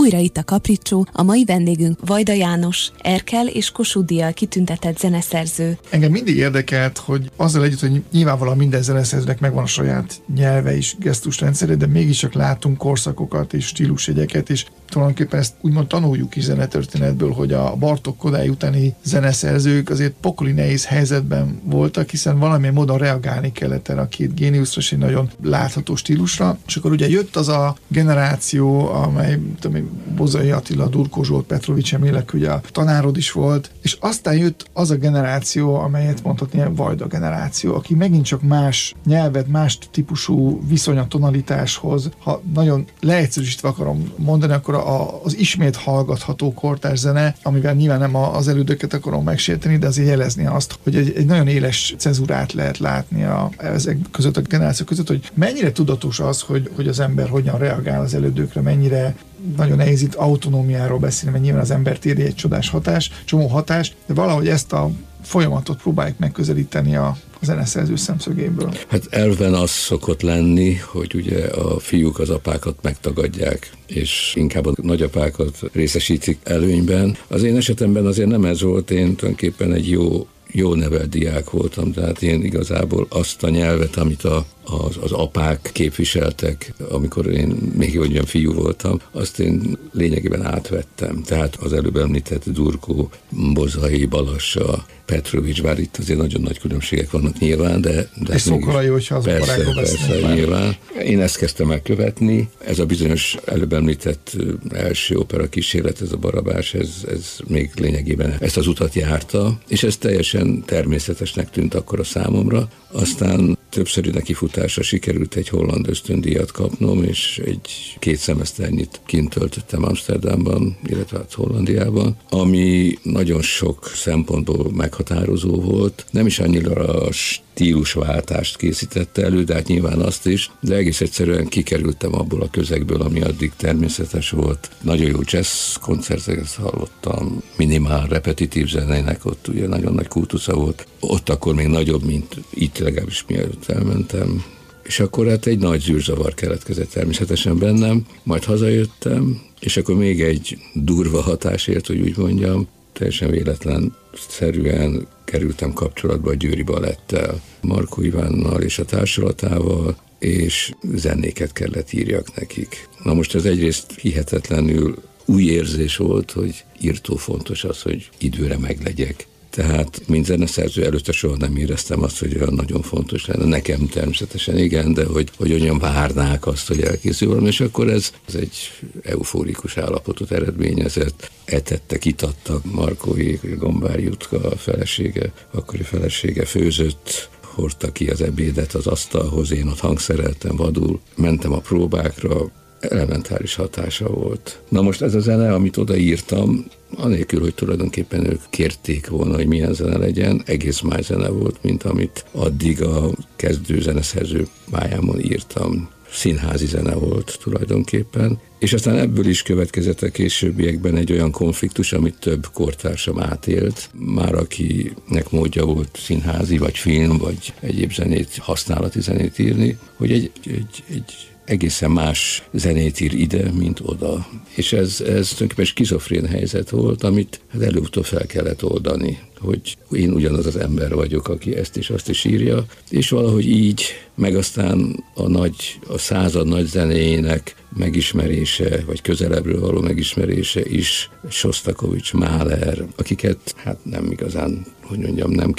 Újra itt a Capriccio, a mai vendégünk Vajda János, Erkel és Kossuth díjjal kitüntetett zeneszerző. Engem mindig érdekelt, hogy azzal együtt, hogy nyilvánvalóan minden zeneszerzőnek megvan a saját nyelve és gesztusrendszere, de mégiscsak látunk korszakokat és stílusjegyeket, és tulajdonképpen ezt úgymond tanuljuk is zenetörténetből, hogy a Bartók Kodály utáni zeneszerzők azért pokoli nehéz helyzetben voltak, hiszen valamilyen módon reagálni kellett erre a két géniuszra és egy nagyon látható stílusra. És akkor ugye jött az a generáció, amely Bozai Attila, Durkó Zsolt, Petrovics Emilek, ugye a tanárod is volt, és aztán jött az a generáció, amelyet mondhatni ilyen Vajda generáció, aki megint csak más nyelvet, más típusú viszony a tonalitáshoz. Ha nagyon leegyszerűsítve akarom mondani, akkor az ismét hallgatható kortárs zene, amivel nyilván nem az elődöket akarom megsérteni, de azért jelezni azt, hogy egy nagyon éles cezurát lehet látni ezek között a generációk között, hogy mennyire tudatos az, hogy az ember hogyan reagál az elődökre, mennyire nagyon nehéz itt autonómiáról beszélni, mert nyilván az embert éri egy csomó hatás, de valahogy ezt a folyamatot próbáljuk megközelíteni a zeneszerző szemszögéből. Hát elvben az szokott lenni, hogy ugye a fiúk az apákat megtagadják, és inkább a nagyapákat részesítik előnyben. Az én esetemben azért nem ez volt, én tulajdonképpen egy jó nevelt diák voltam, tehát én igazából azt a nyelvet, amit az apák képviseltek, amikor én még olyan fiú voltam, azt én lényegében átvettem. Tehát az előbb említett Durkó, Bozai, Balassa, Petrovics, bár itt azért nagyon nagy különbségek vannak nyilván, de és szóval jó, hogyha azok persze, nyilván. Én ezt kezdtem el követni. Ez a bizonyos előbb említett első opera kísérlet, ez a Barabás, ez még lényegében ezt az utat járta, és ez teljesen természetesnek tűnt akkor a számomra. Aztán többszöri nekifutásra sikerült egy holland ösztöndíjat kapnom, és két szemeszternyit kint töltöttem Amsterdamban, illetve hát Hollandiában, ami nagyon sok szempontból meghatározó volt. Nem is annyira a stílusváltást készítette elő, de hát nyilván azt is, de egész egyszerűen kikerültem abból a közegből, ami addig természetes volt. Nagyon jó jazz koncerteket hallottam, minimál repetitív zenének ott ugye nagyon nagy kultusza volt. Ott akkor még nagyobb, mint itt, legalábbis mielőtt elmentem. És akkor hát egy nagy zűrzavar keletkezett természetesen bennem, majd hazajöttem, és akkor még egy durva hatásért, hogy úgy mondjam, teljesen véletlenszerűen kerültem kapcsolatba a Győri Balettel, Markó Ivánnal és a társulatával, és zenéket kellett írjak nekik. Na most ez egyrészt hihetetlenül új érzés volt, hogy írtó fontos az, hogy időre meglegyek. Tehát, mint zeneszerző előtte soha nem éreztem azt, hogy olyan nagyon fontos lenne. Nekem természetesen igen, de hogy olyan várnák azt, hogy elkészül valami, és akkor ez egy eufórikus állapotot eredményezett. Etettek, itattak, Markói, Gombári Jutka, a felesége, akkori felesége főzött, hordta ki az ebédet az asztalhoz, én ott hangszereltem vadul, mentem a próbákra, elementáris hatása volt. Na most ez a zene, amit odaírtam, anélkül, hogy tulajdonképpen ők kérték volna, hogy milyen zene legyen, egész más zene volt, mint amit addig a kezdő zeneszerző pályámon írtam. Színházi zene volt tulajdonképpen, és aztán ebből is következett a későbbiekben egy olyan konfliktus, amit több kortársam átélt, már akinek módja volt színházi, vagy film, vagy egyéb zenét, használati zenét írni, hogy egy egészen más zenét ír ide, mint oda. És ez tulajdonképpen skizofrén helyzet volt, amit hát előbb-utóbb fel kellett oldani, hogy én ugyanaz az ember vagyok, aki ezt és azt is írja, és valahogy így, meg aztán a század nagy zenéjének megismerése, vagy közelebbről való megismerése is Sostakovics, Mahler, akiket hát nem igazán, hogy mondjam, nem